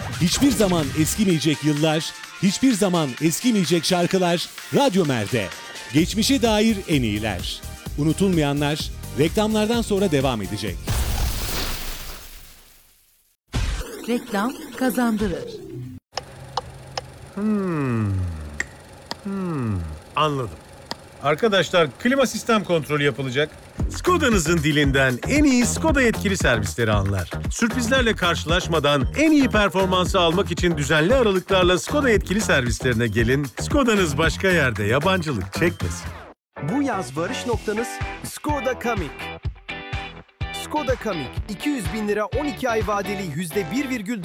Hiçbir zaman eskimeyecek yıllar, hiçbir zaman eskimeyecek şarkılar Radyo Mer'de. Geçmişe dair en iyiler. Unutulmayanlar reklamlardan sonra devam edecek. Reklam kazandırır. Anladım. Arkadaşlar, klima sistem kontrolü yapılacak. Skoda'nızın dilinden en iyi Skoda yetkili servisleri anlar. Sürprizlerle karşılaşmadan en iyi performansı almak için düzenli aralıklarla Skoda yetkili servislerine gelin. Skoda'nız başka yerde yabancılık çekmesin. Bu yaz varış noktanız Skoda Kamiq. Skoda Kamiq 200.000 lira 12 ay vadeli %1,9